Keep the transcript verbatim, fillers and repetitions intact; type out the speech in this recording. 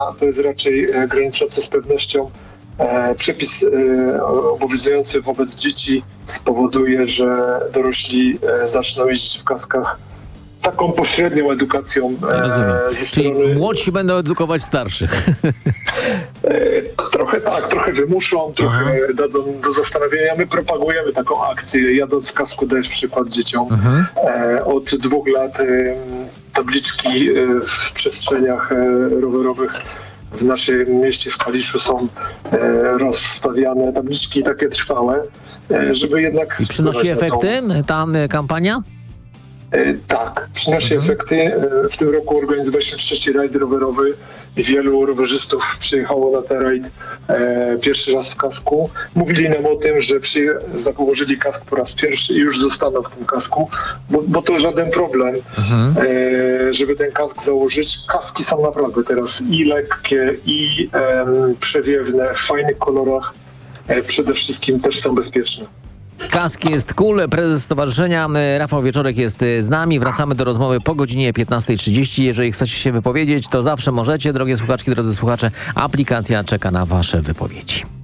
to jest raczej e, graniczący z pewnością. E, przepis e, obowiązujący wobec dzieci spowoduje, że dorośli e, zaczną jeździć w kaskach taką pośrednią edukacją e, Rozumiem. ze Czyli strony... młodsi będą edukować starszych. E, trochę tak, trochę wymuszą, trochę Aha. dadzą do zastanowienia. My propagujemy taką akcję. Jadąc w kasku dajesz przykład dzieciom. Mhm. E, od dwóch lat e, tabliczki e, w przestrzeniach e, rowerowych w naszym mieście w Kaliszu są e, rozstawiane tabliczki takie trwałe, e, żeby jednak... I przynosi efekty ta e, kampania? E, tak, przynosi Mhm. efekty. E, w tym roku organizowaliśmy trzeci rajd rowerowy. Wielu rowerzystów przyjechało na ten rajd e, pierwszy raz w kasku. Mówili nam o tym, że przyje- założyli kask po raz pierwszy i już zostaną w tym kasku, bo, bo to żaden problem, Mhm. e, żeby ten kask założyć. Kaski są naprawdę teraz i lekkie, i em, przewiewne, w fajnych kolorach. E, przede wszystkim też są bezpieczne. Kask jest cool. Prezes stowarzyszenia Rafał Wieczorek jest z nami. Wracamy do rozmowy po godzinie piętnasta trzydzieści. Jeżeli chcecie się wypowiedzieć, to zawsze możecie, drogie słuchaczki, drodzy słuchacze. Aplikacja czeka na wasze wypowiedzi.